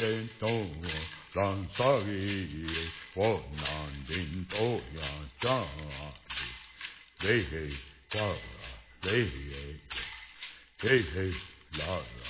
耶多兰萨耶我南丁多呀扎嘞嘿扎嘞嘿嘿嘿啦。